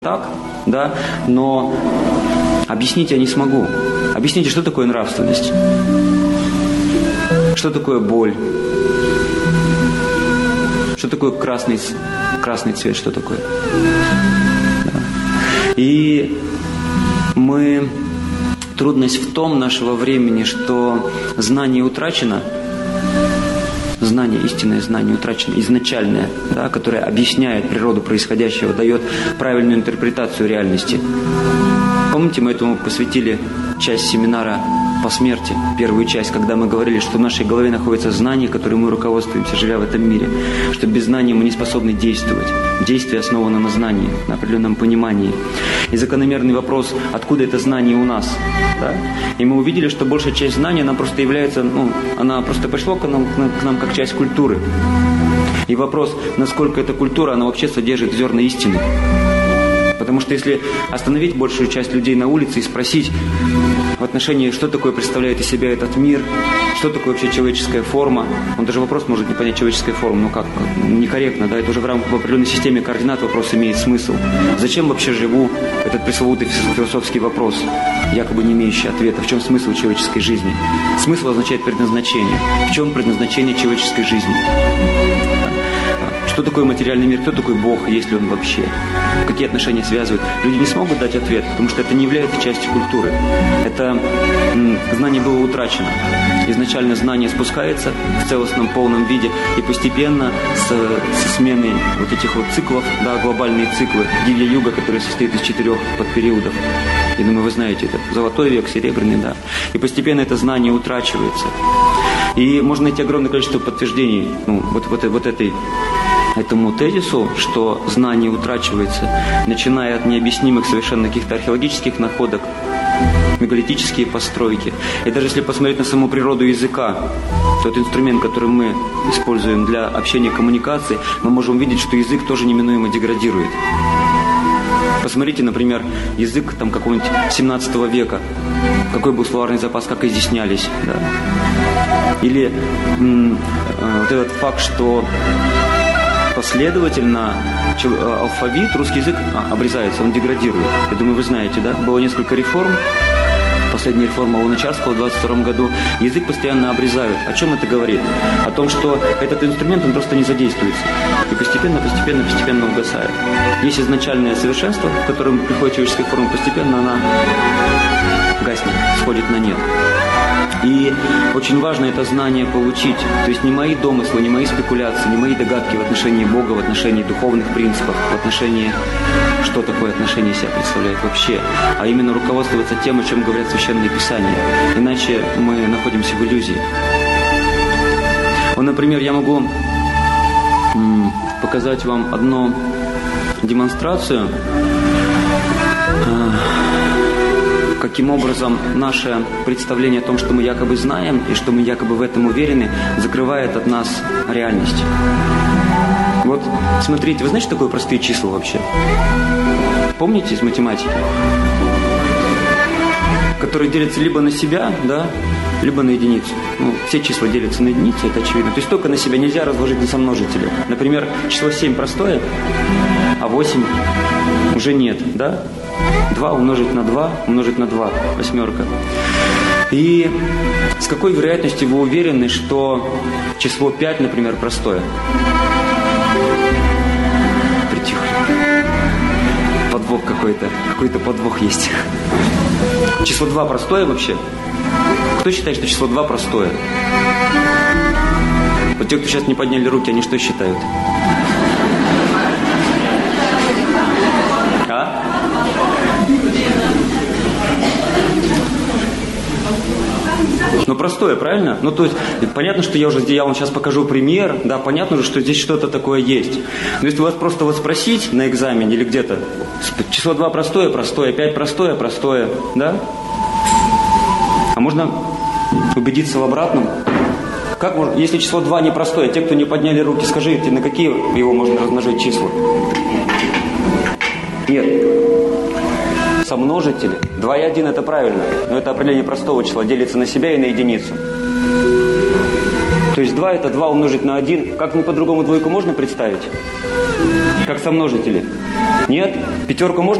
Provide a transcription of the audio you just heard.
так, да, но объяснить я не смогу. Объясните, что такое нравственность? Что такое боль? Что такое красный цвет? Что такое? Да. И трудность в том нашего времени, что знание утрачено, знание, истинное знание утрачено, изначальное, да, которое объясняет природу происходящего, дает правильную интерпретацию реальности. Помните, мы этому посвятили часть семинара по смерти, первую часть, когда мы говорили, что в нашей голове находится знание, которым мы руководствуемся, живя в этом мире, что без знания мы не способны действовать. Действие основано на знании, на определенном понимании. И закономерный вопрос, откуда это знание у нас? Да? И мы увидели, что большая часть знания, она просто является, она просто пришла к нам как часть культуры. И вопрос, насколько эта культура, она вообще содержит зерна истины. Потому что если остановить большую часть людей на улице и спросить в отношении, что такое представляет из себя этот мир, что такое вообще человеческая форма, он даже вопрос может не понять человеческая форма, как, некорректно, да, это уже в определенной системе координат вопрос имеет смысл. Зачем вообще живу? Этот пресловутый философский вопрос, якобы не имеющий ответа. В чем смысл человеческой жизни? Смысл означает предназначение. В чем предназначение человеческой жизни? Что такое материальный мир? Кто такой Бог? Есть ли он вообще? Какие отношения связывают? Люди не смогут дать ответ, потому что это не является частью культуры. Это знание было утрачено. Изначально знание спускается в целостном, полном виде, и постепенно со смены вот этих вот циклов, да, глобальные циклы, Дивья-юга, который состоит из 4 подпериодов. Я думаю, вы знаете это. Золотой век, серебряный, да. И постепенно это знание утрачивается. И можно найти огромное количество подтверждений этому тезису, что знание утрачивается, начиная от необъяснимых совершенно каких-то археологических находок, мегалитические постройки. И даже если посмотреть на саму природу языка, тот инструмент, который мы используем для общения, коммуникации, мы можем увидеть, что язык тоже неминуемо деградирует. Посмотрите, например, язык какого-нибудь 17 века, какой был словарный запас, как изъяснялись. Да? Или вот этот факт, что последовательно алфавит, русский язык обрезается, он деградирует. Я думаю, вы знаете, да? Было несколько реформ. Последняя реформа Луначарского в 22 году. Язык постоянно обрезают. О чем это говорит? О том, что этот инструмент, он просто не задействуется. И постепенно угасает. Есть изначальное совершенство, к которому приходит человеческая форма, постепенно она гаснет, сходит на нет. И очень важно это знание получить. То есть не мои домыслы, не мои спекуляции, не мои догадки в отношении Бога, в отношении духовных принципов, в отношении, что такое отношение себя представляет вообще, а именно руководствоваться тем, о чем говорят Священные Писания. Иначе мы находимся в иллюзии. Вот, например, я могу показать вам одну демонстрацию, каким образом наше представление о том, что мы якобы знаем и что мы якобы в этом уверены, закрывает от нас реальность. Вот, смотрите, вы знаете, что такое простые числа вообще? Помните из математики? Которые делятся либо на себя, да, либо на единицу. Все числа делятся на единицу, это очевидно. То есть только на себя нельзя разложить на сомножители. Например, число 7 простое, а 8 уже нет, да? 2 умножить на 2, 8. И с какой вероятностью вы уверены, что число 5, например, простое? Притихли. Подвох какой-то подвох есть. Число 2 простое вообще? Кто считает, что число 2 простое? Вот те, кто сейчас не подняли руки, они что считают? А? Простое, правильно? То есть, понятно, что я вам сейчас покажу пример, да, понятно же, что здесь что-то такое есть. Но если вас просто спросить на экзамене или где-то, число 2 простое, 5 простое, да? А можно убедиться в обратном? Как можно, если число 2 непростое, те, кто не подняли руки, скажите, на какие его можно размножить числа? Нет. Сомножители. 2 и 1 это правильно, но это определение простого числа, делится на себя и на единицу. То есть 2 это 2 умножить на 1. Как-нибудь по-другому двойку можно представить? как сомножители? Нет? Пятерку можно